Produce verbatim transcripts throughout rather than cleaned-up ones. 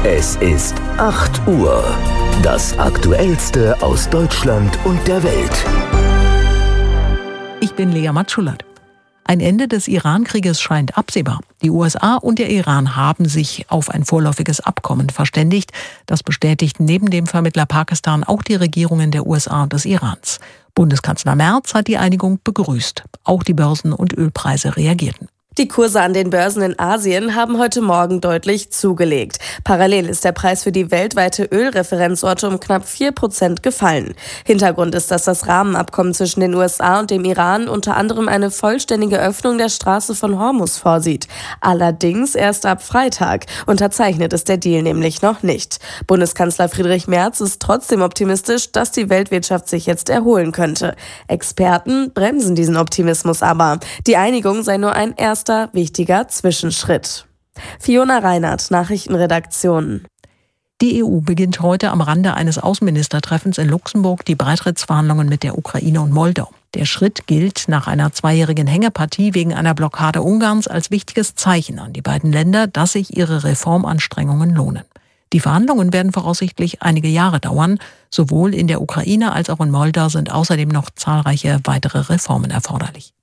Es ist acht Uhr. Das Aktuellste aus Deutschland und der Welt. Ich bin Lea Matschulat. Ein Ende des Iran-Krieges scheint absehbar. Die U S A und der Iran haben sich auf ein vorläufiges Abkommen verständigt. Das bestätigten neben dem Vermittler Pakistan auch die Regierungen der U S A und des Irans. Bundeskanzler Merz hat die Einigung begrüßt. Auch die Börsen und Ölpreise reagierten. Die Kurse an den Börsen in Asien haben heute Morgen deutlich zugelegt. Parallel ist der Preis für die weltweite Ölreferenzorte um knapp vier Prozent gefallen. Hintergrund ist, dass das Rahmenabkommen zwischen den U S A und dem Iran unter anderem eine vollständige Öffnung der Straße von Hormuz vorsieht. Allerdings erst ab Freitag. Unterzeichnet ist der Deal nämlich noch nicht. Bundeskanzler Friedrich Merz ist trotzdem optimistisch, dass die Weltwirtschaft sich jetzt erholen könnte. Experten bremsen diesen Optimismus aber. Die Einigung sei nur ein erster wichtiger Zwischenschritt. Fiona Reinhardt, Nachrichtenredaktion. Die E U beginnt heute am Rande eines Außenministertreffens in Luxemburg die Beitrittsverhandlungen mit der Ukraine und Moldau. Der Schritt gilt nach einer zweijährigen Hängepartie wegen einer Blockade Ungarns als wichtiges Zeichen an die beiden Länder, dass sich ihre Reformanstrengungen lohnen. Die Verhandlungen werden voraussichtlich einige Jahre dauern. Sowohl in der Ukraine als auch in Moldau sind außerdem noch zahlreiche weitere Reformen erforderlich.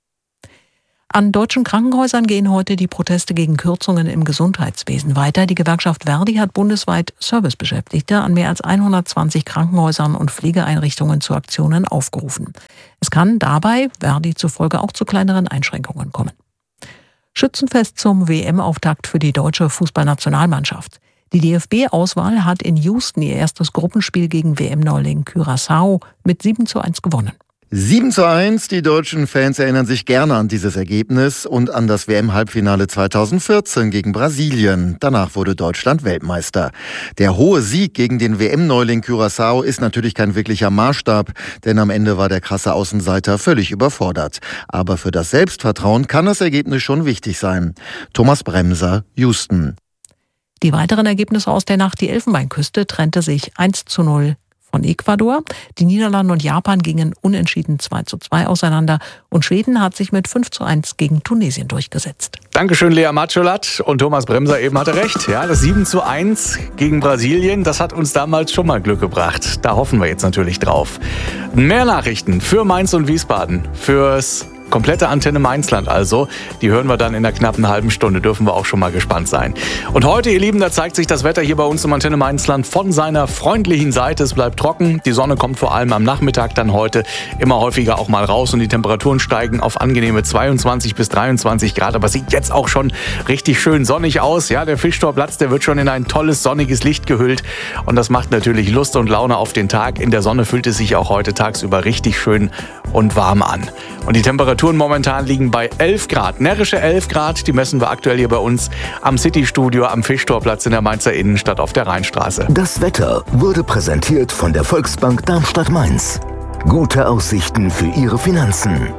An deutschen Krankenhäusern gehen heute die Proteste gegen Kürzungen im Gesundheitswesen weiter. Die Gewerkschaft Verdi hat bundesweit Servicebeschäftigte an mehr als hundertzwanzig Krankenhäusern und Pflegeeinrichtungen zu Aktionen aufgerufen. Es kann dabei Verdi zufolge auch zu kleineren Einschränkungen kommen. Schützenfest zum W M-Auftakt für die deutsche Fußballnationalmannschaft. Die D F B-Auswahl hat in Houston ihr erstes Gruppenspiel gegen W M-Neuling Curaçao mit sieben zu eins gewonnen. sieben zu eins, die deutschen Fans erinnern sich gerne an dieses Ergebnis und an das W M-Halbfinale zweitausendvierzehn gegen Brasilien. Danach wurde Deutschland Weltmeister. Der hohe Sieg gegen den W M-Neuling Curaçao ist natürlich kein wirklicher Maßstab, denn am Ende war der krasse Außenseiter völlig überfordert. Aber für das Selbstvertrauen kann das Ergebnis schon wichtig sein. Thomas Bremser, Houston. Die weiteren Ergebnisse aus der Nacht: Die Elfenbeinküste trennte sich eins zu null von Ecuador. Die Niederlande und Japan gingen unentschieden zwei zu zwei auseinander und Schweden hat sich mit fünf zu eins gegen Tunesien durchgesetzt. Dankeschön, Lea Matschulat. Und Thomas Bremser eben hatte recht. Ja, das sieben zu eins gegen Brasilien, das hat uns damals schon mal Glück gebracht. Da hoffen wir jetzt natürlich drauf. Mehr Nachrichten für Mainz und Wiesbaden, fürs komplette Antenne Mainzland also. Die hören wir dann in einer knappen halben Stunde. Dürfen wir auch schon mal gespannt sein. Und heute, ihr Lieben, da zeigt sich das Wetter hier bei uns im Antenne Mainzland von seiner freundlichen Seite. Es bleibt trocken. Die Sonne kommt vor allem am Nachmittag dann heute immer häufiger auch mal raus und die Temperaturen steigen auf angenehme zweiundzwanzig bis dreiundzwanzig Grad. Aber es sieht jetzt auch schon richtig schön sonnig aus. Ja, der Fischtorplatz, der wird schon in ein tolles sonniges Licht gehüllt. Und das macht natürlich Lust und Laune auf den Tag. In der Sonne fühlt es sich auch heute tagsüber richtig schön und warm an. Und die Temperaturen momentan liegen bei elf Grad. Närrische elf Grad, die messen wir aktuell hier bei uns am City-Studio am Fischtorplatz in der Mainzer Innenstadt auf der Rheinstraße. Das Wetter wurde präsentiert von der Volksbank Darmstadt-Mainz. Gute Aussichten für Ihre Finanzen.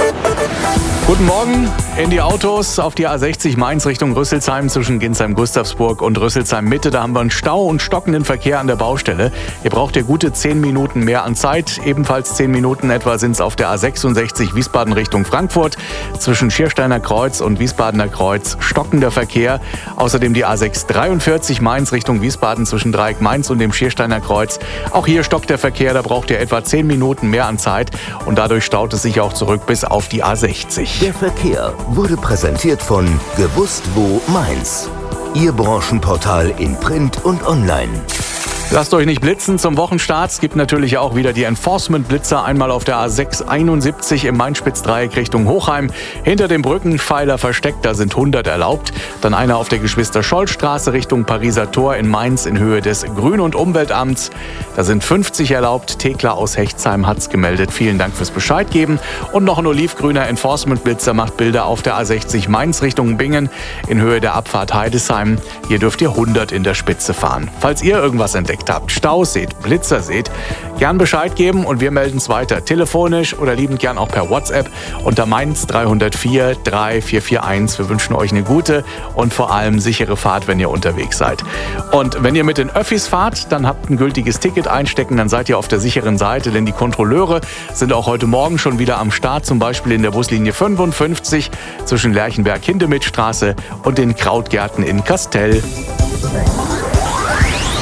Guten Morgen in die Autos auf die A sechzig Mainz Richtung Rüsselsheim zwischen Ginsheim-Gustavsburg und Rüsselsheim-Mitte. Da haben wir einen Stau und stockenden Verkehr an der Baustelle. Ihr braucht ja gute zehn Minuten mehr an Zeit. Ebenfalls zehn Minuten etwa sind es auf der A sechsundsechzig Wiesbaden Richtung Frankfurt. Zwischen Schiersteiner Kreuz und Wiesbadener Kreuz stockender Verkehr. Außerdem die A sechshundertdreiundvierzig Mainz Richtung Wiesbaden zwischen Dreieck Mainz und dem Schiersteiner Kreuz. Auch hier stockt der Verkehr, da braucht ihr etwa zehn Minuten mehr an Zeit. Und dadurch staut es sich auch zurück bis auf die A sechzig. Der Verkehr wurde präsentiert von Gewusst wo Mainz. Ihr Branchenportal in Print und Online. Lasst euch nicht blitzen zum Wochenstart. Es gibt natürlich auch wieder die Enforcement-Blitzer. Einmal auf der A sechshunderteinundsiebzig im Main-Spitz-Dreieck Richtung Hochheim. Hinter dem Brückenpfeiler versteckt, da sind hundert erlaubt. Dann einer auf der Geschwister-Scholl-Straße Richtung Pariser Tor in Mainz in Höhe des Grün- und Umweltamts. Da sind fünfzig erlaubt. Thekla aus Hechtsheim hat's gemeldet. Vielen Dank fürs Bescheid geben. Und noch ein olivgrüner Enforcement-Blitzer macht Bilder auf der A sechzig Mainz Richtung Bingen in Höhe der Abfahrt Heidesheim. Hier dürft ihr hundert in der Spitze fahren. Falls ihr irgendwas entdeckt habt, Staus seht, Blitzer seht, gern Bescheid geben und wir melden es weiter. Telefonisch oder liebend gern auch per WhatsApp unter Mainz drei null vier drei vier vier eins. Wir wünschen euch eine gute und vor allem sichere Fahrt, wenn ihr unterwegs seid. Und wenn ihr mit den Öffis fahrt, dann habt ein gültiges Ticket einstecken, dann seid ihr auf der sicheren Seite, denn die Kontrolleure sind auch heute Morgen schon wieder am Start, zum Beispiel in der Buslinie fünfundfünfzig zwischen Lerchenberg-Hindemithstraße und den Krautgärten in Kastel.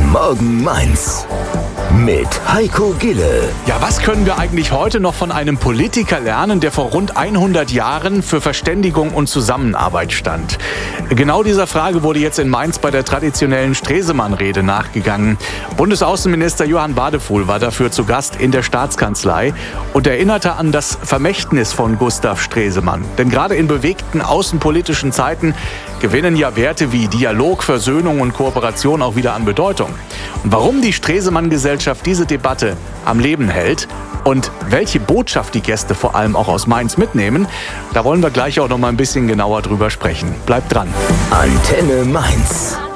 Morgen Mainz mit Heiko Gille. Ja, was können wir eigentlich heute noch von einem Politiker lernen, der vor rund hundert Jahren für Verständigung und Zusammenarbeit stand? Genau dieser Frage wurde jetzt in Mainz bei der traditionellen Stresemann-Rede nachgegangen. Bundesaußenminister Johann Wadefuhl war dafür zu Gast in der Staatskanzlei und erinnerte an das Vermächtnis von Gustav Stresemann. Denn gerade in bewegten außenpolitischen Zeiten gewinnen ja Werte wie Dialog, Versöhnung und Kooperation auch wieder an Bedeutung. Und warum die Stresemann-Gesellschaft diese Debatte am Leben hält und welche Botschaft die Gäste vor allem auch aus Mainz mitnehmen, da wollen wir gleich auch noch mal ein bisschen genauer drüber sprechen. Bleibt dran. Antenne Mainz.